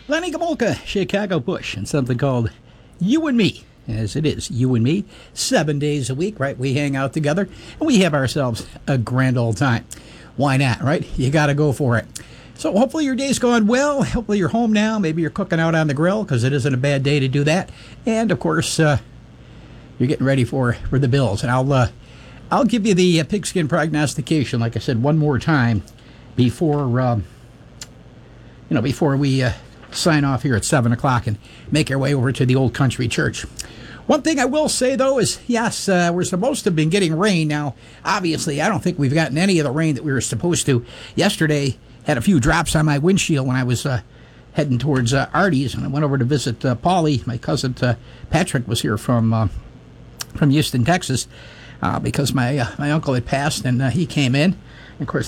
Lenny Gomulka, Chicago Bush, and something called You and Me, as it is, You and Me, 7 days a week, right? We hang out together, and we have ourselves a grand old time. Why not, right? You got to go for it. So hopefully your day's gone well. Hopefully you're home now. Maybe you're cooking out on the grill, because it isn't a bad day to do that. And, of course, you're getting ready for the Bills. And I'll give you the pigskin prognostication, like I said, one more time before we sign off here at 7 o'clock and make our way over to the Old Country Church. One thing I will say, though, is, yes, we're supposed to have been getting rain. Now, obviously, I don't think we've gotten any of the rain that we were supposed to. Yesterday, had a few drops on my windshield when I was heading towards Artie's, and I went over to visit Paulie. My cousin Patrick was here from Houston, Texas, because my uncle had passed, and he came in. Of course,